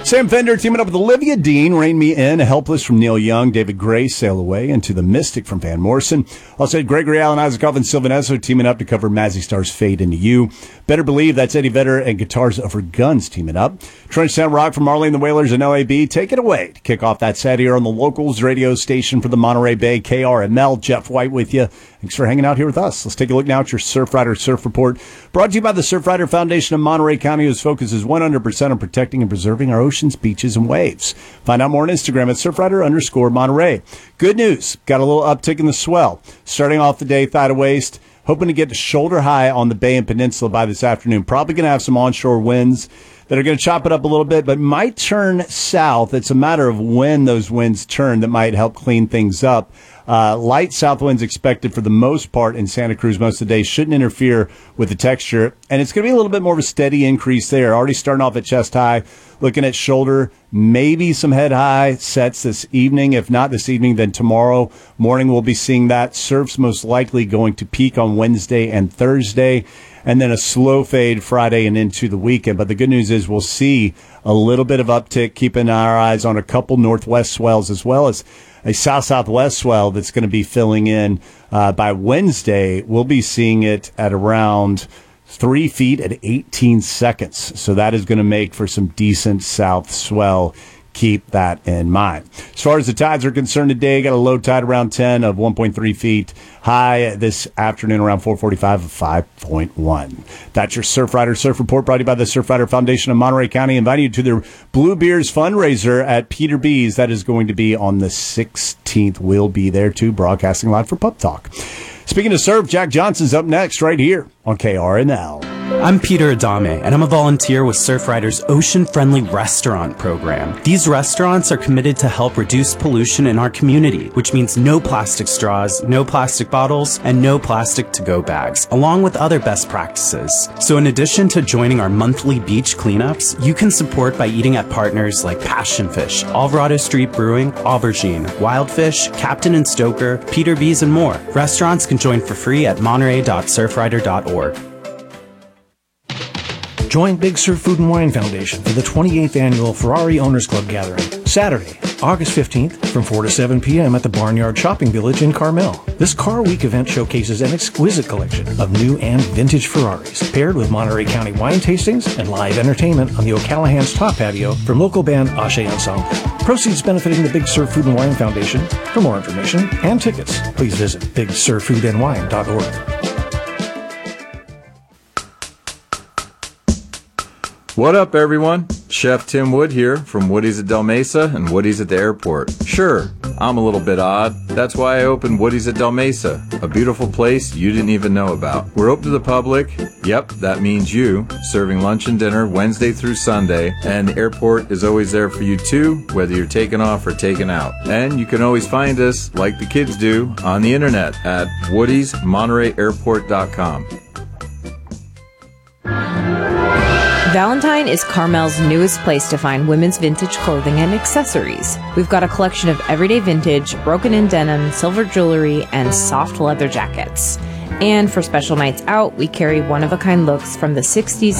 Sam Fender teaming up with Olivia Dean, Rain Me In, Helpless from Neil Young, David Gray, Sail Away, Into the Mystic from Van Morrison. Also had Gregory Allen, Isaac and Sylvan Esso teaming up to cover Mazzy Star's Fade Into You. Better Believe, that's Eddie Vedder and Guitars Over Guns teaming up. Trench Sound Rock from Marley and the Wailers and LAB. Take it away to kick off that set here on the Locals radio station for the Monterey Bay, KRML. Jeff White with you. Thanks for hanging out here with us. Let's take a look now at your Surfrider Surf Report. Brought to you by the Surfrider Foundation of Monterey County, whose focus is 100% on protecting and preserving our oceans, beaches, and waves. Find out more on Instagram at Surfrider_Monterey. Good news. Got a little uptick in the swell. Starting off the day, thigh to waist. Hoping to get to shoulder high on the Bay and Peninsula by this afternoon. Probably going to have some onshore winds that are going to chop it up a little bit, but might turn south. It's a matter of when those winds turn that might help clean things up. Light south winds expected for the most part in Santa Cruz most of the day. Shouldn't interfere with the texture. And it's going to be a little bit more of a steady increase there. Already starting off at chest high, looking at shoulder, maybe some head high sets this evening. If not this evening, then tomorrow morning we'll be seeing that. Surf's most likely going to peak on Wednesday and Thursday, and then a slow fade Friday and into the weekend. But the good news is we'll see a little bit of uptick, keeping our eyes on a couple northwest swells as well as a south-southwest swell that's going to be filling in by Wednesday. We'll be seeing it at around 3 feet at 18 seconds. So that is going to make for some decent south swell. Keep that in mind. As far as the tides are concerned today, got a low tide around 10 of 1.3 feet. High this afternoon around 4:45 of 5.1. That's your Surfrider Surf Report, brought to you by the Surfrider Foundation of Monterey County, inviting you to their Blue Beers fundraiser at Peter B's. That is going to be on the 16th. We'll be there too, broadcasting live for Pub Talk. Speaking of surf, Jack Johnson's up next right here on KRNL. I'm Peter Adame, and I'm a volunteer with Surfrider's Ocean-Friendly Restaurant program. These restaurants are committed to help reduce pollution in our community, which means no plastic straws, no plastic bottles, and no plastic to-go bags, along with other best practices. So in addition to joining our monthly beach cleanups, you can support by eating at partners like Passion Fish, Alvarado Street Brewing, Aubergine, Wildfish, Captain and Stoker, Peter B's, and more. Restaurants can join for free at monterey.surfrider.org. Join Big Sur Food and Wine Foundation for the 28th Annual Ferrari Owners Club Gathering, Saturday, August 15th from 4 to 7 p.m. at the Barnyard Shopping Village in Carmel. This Car Week event showcases an exquisite collection of new and vintage Ferraris, paired with Monterey County wine tastings and live entertainment on the O'Callahan's top patio from local band Ashe Ensemble. Proceeds benefiting the Big Sur Food and Wine Foundation. For more information and tickets, please visit bigsurfoodandwine.org. What up, everyone? Chef Tim Wood here from Woody's at Del Mesa and Woody's at the airport. Sure, I'm a little bit odd. That's why I opened Woody's at Del Mesa, a beautiful place you didn't even know about. We're open to the public. Yep, that means you, serving lunch and dinner Wednesday through Sunday, and the airport is always there for you too, whether you're taking off or taking out. And you can always find us, like the kids do, on the internet at woodysmonterey.airport.com. Valentine is Carmel's newest place to find women's vintage clothing and accessories. We've got a collection of everyday vintage, broken-in denim, silver jewelry, and soft leather jackets. And for special nights out, we carry one-of-a-kind looks from the 60s,